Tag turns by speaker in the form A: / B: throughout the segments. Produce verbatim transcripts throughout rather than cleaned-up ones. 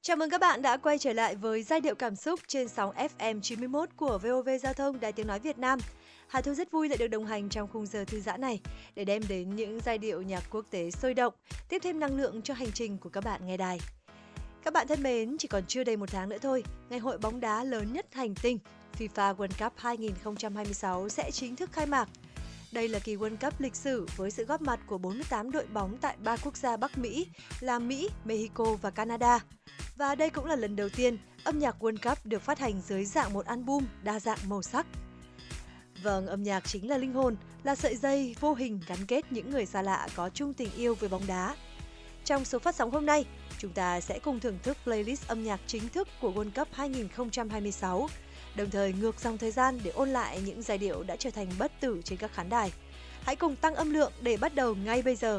A: Chào mừng các bạn đã quay trở lại với Giai điệu cảm xúc trên sóng ép em chín mươi mốt của vê o vê Giao thông Đài Tiếng Nói Việt Nam. Hà Thu rất vui lại được đồng hành trong khung giờ thư giãn này để đem đến những giai điệu nhạc quốc tế sôi động, tiếp thêm năng lượng cho hành trình của các bạn nghe đài. Các bạn thân mến, chỉ còn chưa đầy một tháng nữa thôi, ngày hội bóng đá lớn nhất hành tinh FIFA World Cup hai không hai sáu sẽ chính thức khai mạc. Đây là kỳ World Cup lịch sử với sự góp mặt của bốn mươi tám đội bóng tại ba quốc gia Bắc Mỹ là Mỹ, Mexico và Canada. Và đây cũng là lần đầu tiên âm nhạc World Cup được phát hành dưới dạng một album đa dạng màu sắc. Vâng, âm nhạc chính là linh hồn, là sợi dây vô hình gắn kết những người xa lạ có chung tình yêu với bóng đá. Trong số phát sóng hôm nay, chúng ta sẽ cùng thưởng thức playlist âm nhạc chính thức của World Cup hai không hai sáu, đồng thời ngược dòng thời gian để ôn lại những giai điệu đã trở thành bất tử trên các khán đài. Hãy cùng tăng âm lượng để bắt đầu ngay bây giờ.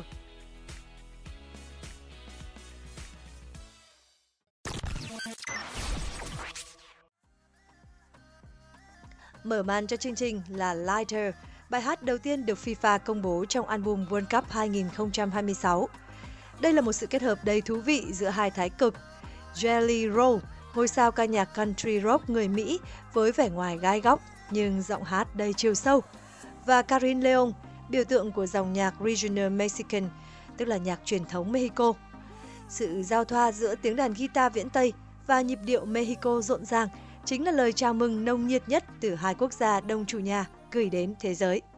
A: Mở màn cho chương trình là Lighter, bài hát đầu tiên được FIFA công bố trong album World Cup hai không hai sáu. Đây là một sự kết hợp đầy thú vị giữa hai thái cực. Jelly Roll, ngôi sao ca nhạc country rock người Mỹ với vẻ ngoài gai góc nhưng giọng hát đầy chiều sâu. Và Karin Leon, biểu tượng của dòng nhạc Regional Mexican, tức là nhạc truyền thống Mexico. Sự giao thoa giữa tiếng đàn guitar viễn Tây và nhịp điệu Mexico rộn ràng chính là lời chào mừng nồng nhiệt nhất từ hai quốc gia đông chủ nhà gửi đến thế giới.